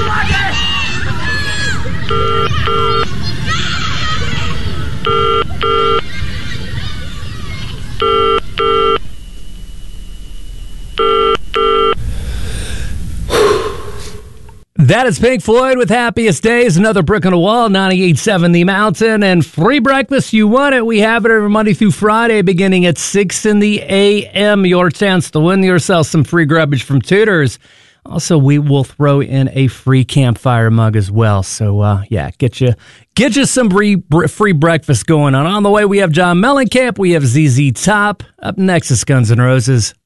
That is Pink Floyd with Happiest Days, another brick on the wall, 98.7 The Mountain, and free breakfast. You want it. We have it every Monday through Friday beginning at 6 in the a.m. Your chance to win yourself some free grubbage from Tudors. Also, we will throw in a free campfire mug as well. So, get you some free breakfast going on. On the way, we have John Mellencamp. We have ZZ Top. Up next is Guns N' Roses.